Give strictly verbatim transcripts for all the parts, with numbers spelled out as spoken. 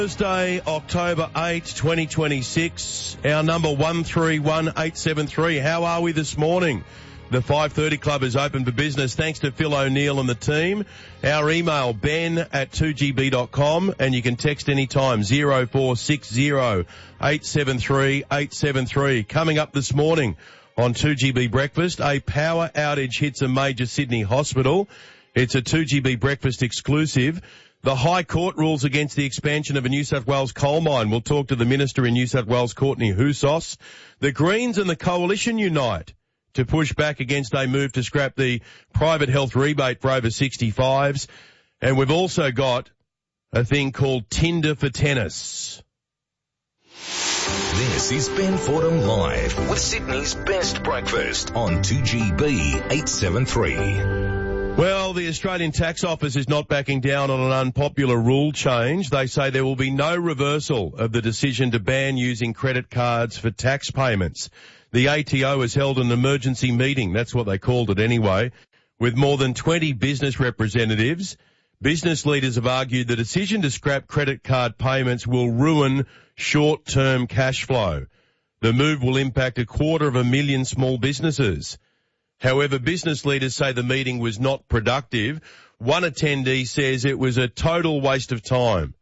Thursday, October eighth, twenty twenty-six, our number one three one eight seven three. How are we this morning? The five thirty Club is open for business thanks to Phil O'Neill and the team. Our email, ben at two g b dot com, and you can text anytime, zero four six zero eight seven three eight seven three. Coming up this morning on two G B Breakfast, a power outage hits a major Sydney hospital. It's a two G B Breakfast exclusive. The High Court rules against the expansion of a New South Wales coal mine. We'll talk to the Minister in New South Wales, Courtney Houssos. The Greens and the Coalition unite to push back against a move to scrap the private health rebate for over sixty-fives. And we've also got a thing called Tinder for Tennis. This is Ben Fordham Live with Sydney's best breakfast on two G B eight seven three. Well, the Australian Tax Office is not backing down on an unpopular rule change. They say there will be no reversal of the decision to ban using credit cards for tax payments. The A T O has held an emergency meeting, that's what they called it anyway, with more than twenty business representatives. Business leaders have argued the decision to scrap credit card payments will ruin short-term cash flow. The move will impact a quarter of a million small businesses. However, business leaders say the meeting was not productive. One attendee says it was a total waste of time.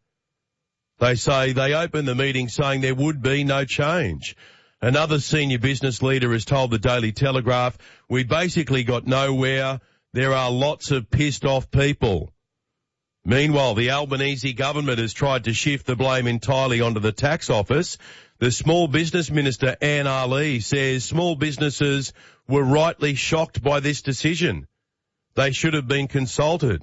They say they opened the meeting saying there would be no change. Another senior business leader has told the Daily Telegraph, we basically got nowhere. There are lots of pissed off people. Meanwhile, the Albanese government has tried to shift the blame entirely onto the tax office. The Small Business Minister, Anne Ali, says small businesses were rightly shocked by this decision. They should have been consulted.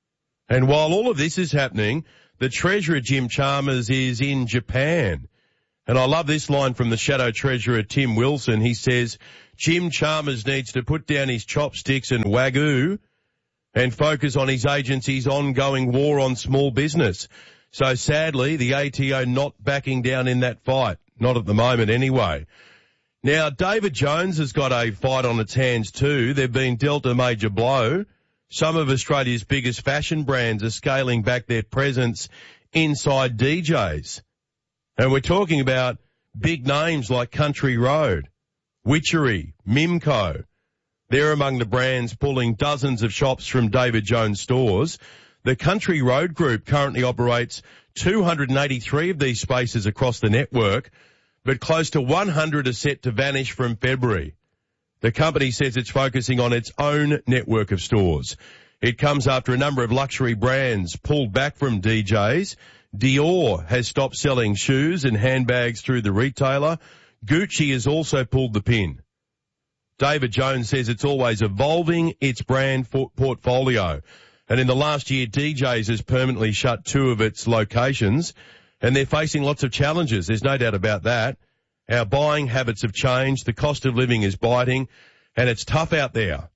And while all of this is happening, the Treasurer, Jim Chalmers, is in Japan. And I love this line from the Shadow Treasurer, Tim Wilson. He says, Jim Chalmers needs to put down his chopsticks and wagyu and focus on his agency's ongoing war on small business. So sadly, the A T O not backing down in that fight. Not at the moment anyway. Now, David Jones has got a fight on its hands too. They've been dealt a major blow. Some of Australia's biggest fashion brands are scaling back their presence inside D Js. And we're talking about big names like Country Road, Witchery, Mimco. They're among the brands pulling dozens of shops from David Jones stores. The Country Road Group currently operates two hundred eighty-three of these spaces across the network, but close to one hundred are set to vanish from February. The company says it's focusing on its own network of stores. It comes after a number of luxury brands pulled back from D Js. Dior has stopped selling shoes and handbags through the retailer. Gucci has also pulled the pin. David Jones says it's always evolving its brand portfolio. And in the last year, D Js has permanently shut two of its locations, and they're facing lots of challenges. There's no doubt about that. Our buying habits have changed. The cost of living is biting, and it's tough out there.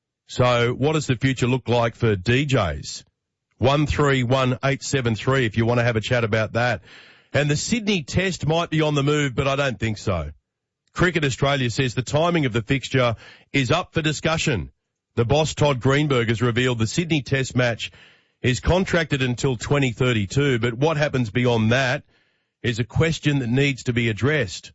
So what does the future look like for D Js? one three one eight seven three if you want to have a chat about that. And the Sydney Test might be on the move, but I don't think so. Cricket Australia says the timing of the fixture is up for discussion. The boss, Todd Greenberg, has revealed the Sydney Test match is contracted until twenty thirty-two, but what happens beyond that is a question that needs to be addressed.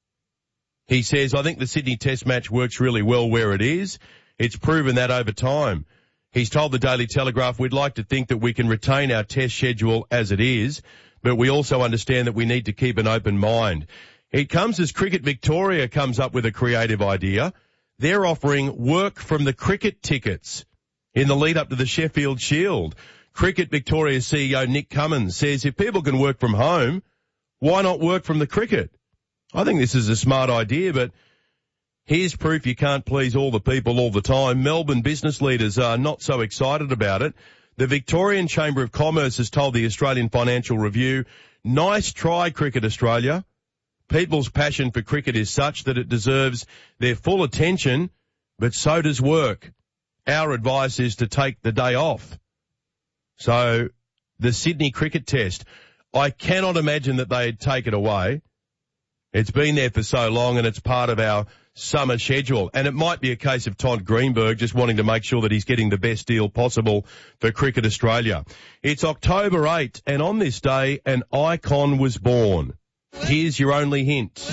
He says, I think the Sydney Test match works really well where it is. It's proven that over time. He's told the Daily Telegraph, we'd like to think that we can retain our test schedule as it is, but we also understand that we need to keep an open mind. It comes as Cricket Victoria comes up with a creative idea. They're offering work from the cricket tickets in the lead up to the Sheffield Shield. Cricket Victoria C E O Nick Cummins says if people can work from home, why not work from the cricket? I think this is a smart idea, but here's proof you can't please all the people all the time. Melbourne business leaders are not so excited about it. The Victorian Chamber of Commerce has told the Australian Financial Review, nice try, Cricket Australia. People's passion for cricket is such that it deserves their full attention, but so does work. Our advice is to take the day off. So the Sydney Cricket Test, I cannot imagine that they'd take it away. It's been there for so long and it's part of our summer schedule. And it might be a case of Todd Greenberg just wanting to make sure that he's getting the best deal possible for Cricket Australia. It's October eighth, and on this day, an icon was born. Here's your only hint.